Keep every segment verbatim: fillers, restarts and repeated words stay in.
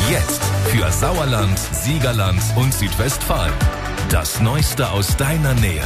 Jetzt für Sauerland, Siegerland und Südwestfalen. Das Neueste aus deiner Nähe.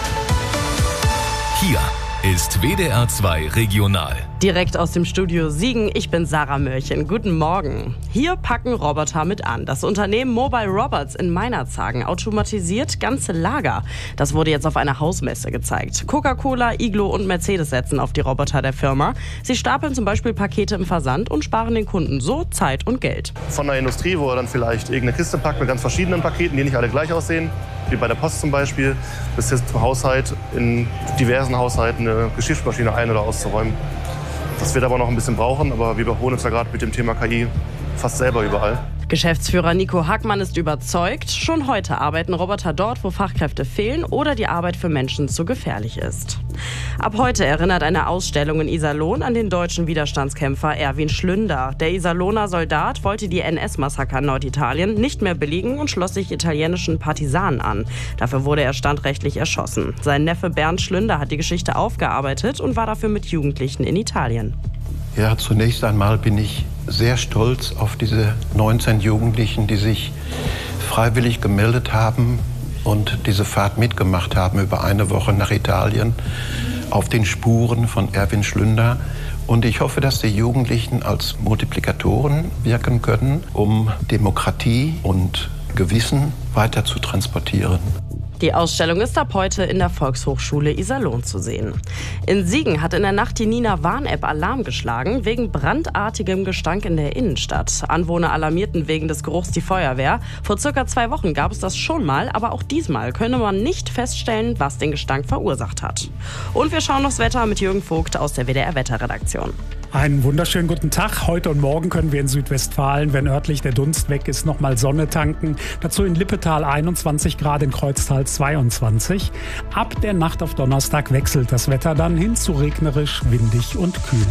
Hier ist W D R zwei Regional. Direkt aus dem Studio Siegen, ich bin Sarah Mörchen. Guten Morgen. Hier packen Roboter mit an. Das Unternehmen Mobile Robots in Meinerzhagen automatisiert ganze Lager. Das wurde jetzt auf einer Hausmesse gezeigt. Coca-Cola, Iglo und Mercedes setzen auf die Roboter der Firma. Sie stapeln zum Beispiel Pakete im Versand und sparen den Kunden so Zeit und Geld. Von der Industrie, wo er dann vielleicht irgendeine Kiste packt mit ganz verschiedenen Paketen, die nicht alle gleich aussehen, wie bei der Post zum Beispiel, bis jetzt zum Haushalt in diversen Haushalten eine Geschirrspülmaschine ein- oder auszuräumen. Das wird aber noch ein bisschen brauchen, aber wir überholen uns ja gerade mit dem Thema K I fast selber überall. Geschäftsführer Nico Hackmann ist überzeugt, schon heute arbeiten Roboter dort, wo Fachkräfte fehlen oder die Arbeit für Menschen zu gefährlich ist. Ab heute erinnert eine Ausstellung in Iserlohn an den deutschen Widerstandskämpfer Erwin Schlünder. Der Iserlohner Soldat wollte die N S-Massaker in Norditalien nicht mehr billigen und schloss sich italienischen Partisanen an. Dafür wurde er standrechtlich erschossen. Sein Neffe Bernd Schlünder hat die Geschichte aufgearbeitet und war dafür mit Jugendlichen in Italien. Ja, zunächst einmal bin ich sehr stolz auf diese neunzehn Jugendlichen, die sich freiwillig gemeldet haben und diese Fahrt mitgemacht haben über eine Woche nach Italien auf den Spuren von Erwin Schlünder. Und ich hoffe, dass die Jugendlichen als Multiplikatoren wirken können, um Demokratie und Gewissen weiter zu transportieren. Die Ausstellung ist ab heute in der Volkshochschule Iserlohn zu sehen. In Siegen hat in der Nacht die Nina-Warn-App Alarm geschlagen wegen brandartigem Gestank in der Innenstadt. Anwohner alarmierten wegen des Geruchs die Feuerwehr. Vor circa zwei Wochen gab es das schon mal, aber auch diesmal könne man nicht feststellen, was den Gestank verursacht hat. Und wir schauen aufs Wetter mit Jürgen Vogt aus der W D R-Wetterredaktion. Einen wunderschönen guten Tag. Heute und morgen können wir in Südwestfalen, wenn örtlich der Dunst weg ist, nochmal Sonne tanken. Dazu in Lippetal einundzwanzig Grad, in Kreuztal zweiundzwanzig. Ab der Nacht auf Donnerstag wechselt das Wetter dann hin zu regnerisch, windig und kühl.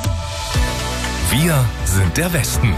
Wir sind der Westen.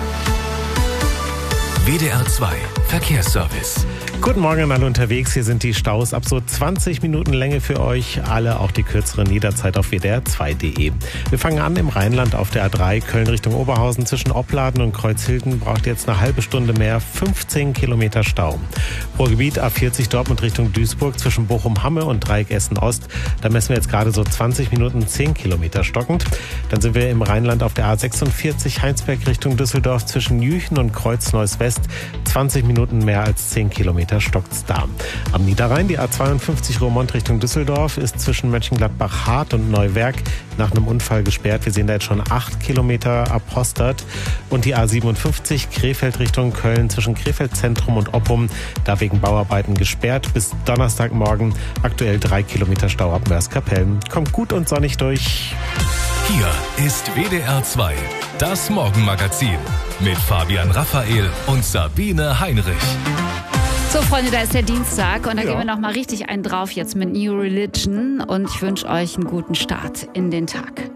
W D R zwei Verkehrsservice. Guten Morgen an alle unterwegs. Hier sind die Staus ab so zwanzig Minuten Länge für euch. Alle auch die kürzeren jederzeit auf W D R zwei Punkt de. Wir fangen an im Rheinland auf der A drei Köln Richtung Oberhausen. Zwischen Opladen und Kreuzhilden braucht ihr jetzt eine halbe Stunde mehr, fünfzehn Kilometer Stau. Ruhrgebiet A vierzig Dortmund Richtung Duisburg zwischen Bochum-Hamme und Dreieck Essen-Ost. Da messen wir jetzt gerade so zwanzig Minuten, zehn Kilometer stockend. Dann sind wir im Rheinland auf der A sechsundvierzig Heinsberg Richtung Düsseldorf zwischen Jüchen und Kreuz-Neuss-West. zwanzig Minuten mehr als zehn Kilometer stockt's da. Am Niederrhein die A zweiundfünfzig Roermond Richtung Düsseldorf ist zwischen Mönchengladbach-Hart und Neuwerk nach einem Unfall gesperrt. Wir sehen da jetzt schon acht Kilometer ab Hostert. Und die A siebenundfünfzig Krefeld Richtung Köln zwischen Krefeld Zentrum und Oppum, da wegen Bauarbeiten gesperrt bis Donnerstagmorgen. Aktuell drei Kilometer Stau ab Mörs-Kapellen. Kommt gut und sonnig durch. Hier ist W D R zwei, das Morgenmagazin mit Fabian Raphael und Sabine Heinrich. So, Freunde, da ist der Dienstag und da Ja. gehen wir noch mal richtig einen drauf jetzt mit New Religion und ich wünsche euch einen guten Start in den Tag.